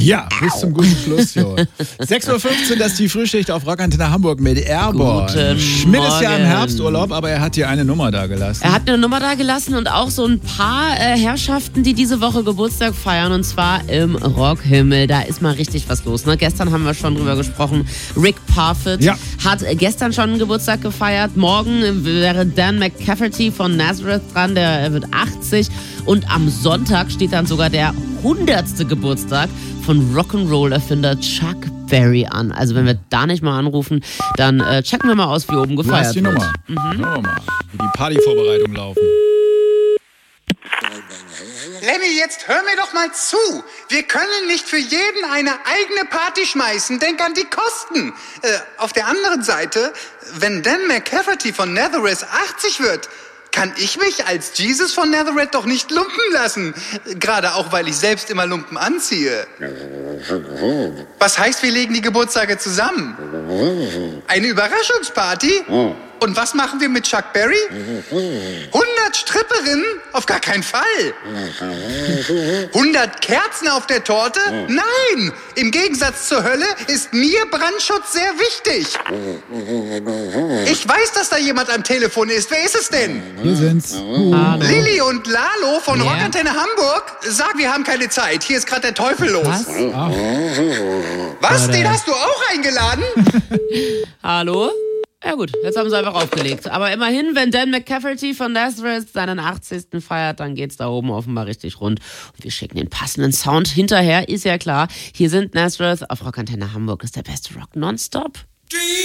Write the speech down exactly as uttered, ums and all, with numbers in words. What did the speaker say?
Ja, bis zum guten Schluss, jo. sechs Uhr fünfzehn, das ist die Frühschicht auf Rockantenne Hamburg mit Airborne. Guten Schmidt ist ja im Morgen. Herbsturlaub, aber er hat hier eine Nummer da gelassen. Er hat eine Nummer da gelassen und auch so ein paar äh, Herrschaften, die diese Woche Geburtstag feiern, und zwar im Rockhimmel. Da ist mal richtig was los. Ne? Gestern haben wir schon drüber gesprochen. Rick Parfitt Ja. hat gestern schon einen Geburtstag gefeiert. Morgen wäre Dan McCafferty von Nazareth dran, der wird achtzig. Und am Sonntag steht dann sogar der hundertste Geburtstag von Rock'n'Roll-Erfinder Chuck Berry an. Also wenn wir da nicht mal anrufen, dann äh, checken wir mal aus, wie oben Du gefeiert hast die wird. Nummer. Mhm. Schauen wir mal, wie die Partyvorbereitungen laufen. Lemmy, jetzt hör mir doch mal zu. Wir können nicht für jeden eine eigene Party schmeißen. Denk an die Kosten. Äh, auf der anderen Seite, wenn Dan McCafferty von Nazareth achtzig wird, kann ich mich als Jesus von Nazareth doch nicht lumpen lassen. Gerade auch, weil ich selbst immer Lumpen anziehe. Was heißt, wir legen die Geburtstage zusammen? Eine Überraschungsparty? Und was machen wir mit Chuck Berry? hundert Stripperinnen? Auf gar keinen Fall. hundert Kerzen auf der Torte? Nein! Im Gegensatz zur Hölle ist mir Brandschutz sehr wichtig. Ich weiß, dass da jemand am Telefon ist. Wer ist es denn? Hier sind's. Hallo. Lilly und Lalo von Ja? Rockantenne Hamburg? Sag, wir haben keine Zeit. Hier ist gerade der Teufel los. Was? Was? Den hast du auch eingeladen? Hallo? Ja gut, jetzt haben sie einfach aufgelegt. Aber immerhin, wenn Dan McCafferty von Nazareth seinen achtzigsten feiert, dann geht's da oben offenbar richtig rund. Und wir schicken den passenden Sound hinterher, ist ja klar. Hier sind Nazareth auf Rockantenne Hamburg. Das ist der beste Rock nonstop.